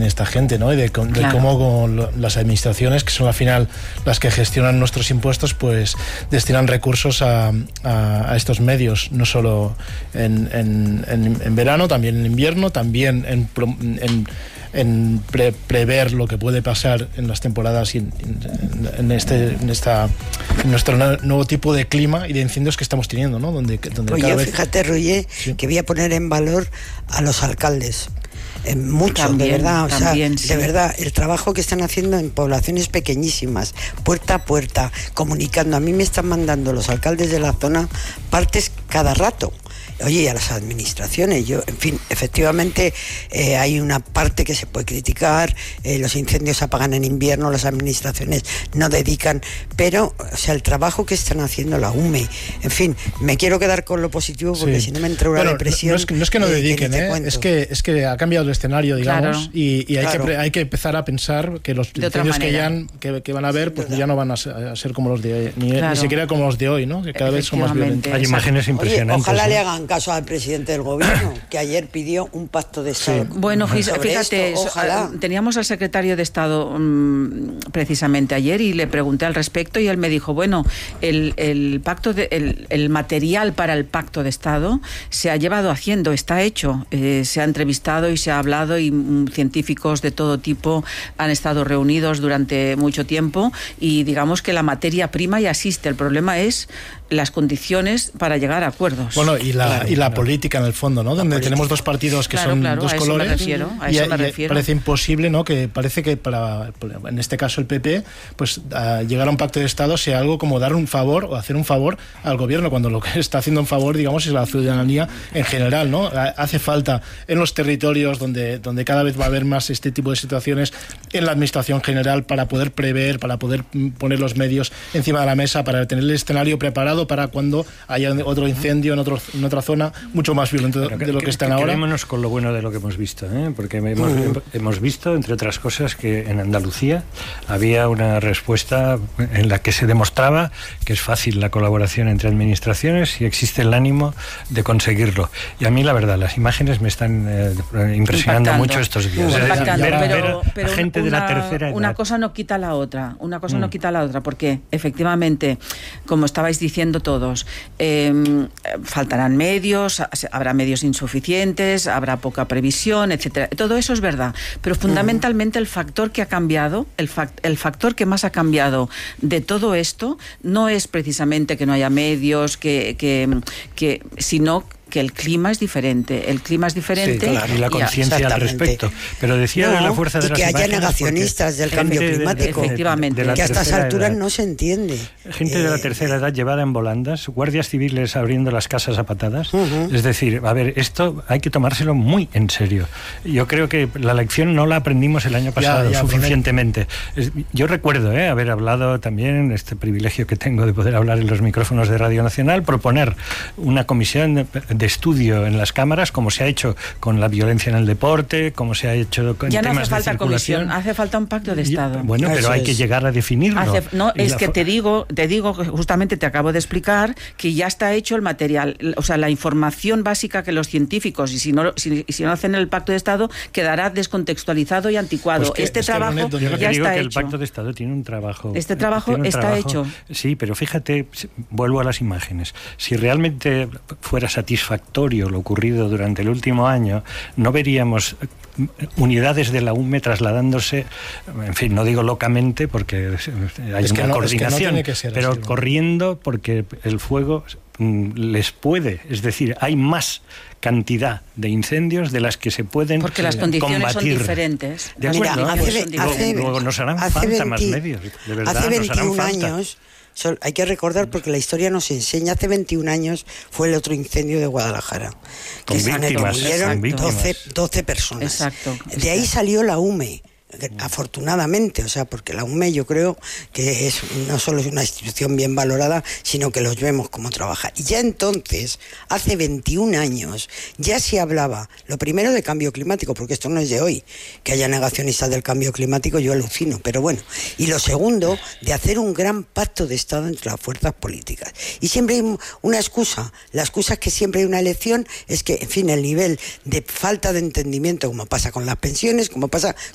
tiene esta gente, ¿no? Y de cómo las administraciones, que son al final las que gestionan nuestros impuestos, pues destinan recursos a estos medios, no solo en verano, también en invierno, también en prever lo que puede pasar en las temporadas y en nuestro nuevo tipo de clima y de incendios que estamos teniendo, ¿no? Donde Oye, cada vez... fíjate, Roger, sí, que voy a poner en valor a los alcaldes. Mucho, también, de verdad, sí. De verdad, el trabajo que están haciendo en poblaciones pequeñísimas, puerta a puerta, comunicando. A mí me están mandando los alcaldes de la zona partes cada rato. Oye, y a las administraciones, en fin, efectivamente hay una parte que se puede criticar, los incendios se apagan en invierno, las administraciones no dedican, pero, o sea, el trabajo que están haciendo la UME, en fin, me quiero quedar con lo positivo porque si no me entra una depresión. No es que no dediquen, es que ha cambiado el escenario, digamos, y hay que empezar a pensar que los incendios que van a haber, pues ya no van a ser como los de hoy, ni siquiera como los de hoy, ¿no? Que cada vez son más violentos. Hay imágenes impresionantes. Oye, ojalá le hagan caso al presidente del gobierno, que ayer pidió un pacto de Estado. Sí. Bueno, fíjate, teníamos al secretario de Estado precisamente ayer y le pregunté al respecto y él me dijo, bueno, el material para el pacto de Estado se ha llevado haciendo, está hecho, se ha entrevistado y se ha hablado y científicos de todo tipo han estado reunidos durante mucho tiempo y digamos que la materia prima ya existe, el problema es las condiciones para llegar a acuerdos. Bueno, y la política en el fondo, ¿no? Donde tenemos dos partidos que son dos colores. A eso me refiero. Parece imposible, ¿no? Que parece que en este caso el PP, pues llegar a un pacto de Estado sea algo como dar un favor o hacer un favor al gobierno, cuando lo que está haciendo un favor, digamos, es la ciudadanía en general, ¿no? Hace falta en los territorios donde cada vez va a haber más este tipo de situaciones, en la administración general, para poder prever, para poder poner los medios encima de la mesa, para tener el escenario preparado para cuando haya otro incendio en otra zona mucho más violento de lo que están ahora. Quedémonos con lo bueno de lo que hemos visto, porque hemos visto, entre otras cosas, que en Andalucía había una respuesta en la que se demostraba que es fácil la colaboración entre administraciones y existe el ánimo de conseguirlo. Y a mí, la verdad, las imágenes me están impresionando mucho estos días. Pero gente de la tercera edad. Una cosa no quita la otra, porque efectivamente, como estabais diciendo todos, faltarán medios, habrá medios insuficientes, habrá poca previsión, etcétera. Todo eso es verdad, pero fundamentalmente el factor que ha cambiado, el factor que más ha cambiado de todo esto no es precisamente que no haya medios, sino que el clima es diferente. El clima es diferente. Sí, claro, y la conciencia al respecto. Pero decía de la fuerza de las imágenes. Y que haya negacionistas del cambio climático. Efectivamente. Que a estas alturas no se entiende. Gente de la tercera edad llevada en volandas, guardias civiles abriendo las casas a patadas. Es decir, a ver, esto hay que tomárselo muy en serio. Yo creo que la lección no la aprendimos el año pasado suficientemente. Yo recuerdo haber hablado también, este privilegio que tengo de poder hablar en los micrófonos de Radio Nacional, proponer una comisión de estudio en las cámaras, como se ha hecho con la violencia en el deporte, como se ha hecho con ya temas no hace falta de circulación. Comisión, hace falta un pacto de Estado. Bueno, pero hay que llegar a definirlo. Te digo, justamente te acabo de explicar que ya está hecho el material, o sea, la información básica que los científicos, y si no hacen el pacto de Estado, quedará descontextualizado y anticuado. Pues trabajo ya está hecho. El pacto de Estado tiene un trabajo. Este trabajo está hecho. Sí, pero fíjate, vuelvo a las imágenes. Si realmente fuera satisfactorio lo ocurrido durante el último año, no veríamos unidades de la UME trasladándose, en fin, no digo locamente porque hay una coordinación, pero así, corriendo porque el fuego les puede, es decir, hay más cantidad de incendios de las que se pueden porque las condiciones combatir. Son diferentes. De acuerdo, luego nos harán falta más medios, de verdad. Hace 21 años, hay que recordar porque la historia nos enseña, hace 21 años fue el otro incendio de Guadalajara, que se murieron 12 personas. Exacto. De ahí salió la UME. Afortunadamente, o sea, porque la UME yo creo que no solo es una institución bien valorada, sino que los vemos cómo trabaja. Y ya entonces, hace 21 años, ya se hablaba, lo primero de cambio climático, porque esto no es de hoy, que haya negacionistas del cambio climático, yo alucino, pero bueno. Y lo segundo, de hacer un gran pacto de Estado entre las fuerzas políticas. Y siempre hay una excusa, la excusa es que siempre hay una elección, es que, en fin, el nivel de falta de entendimiento, como pasa con las pensiones, como pasa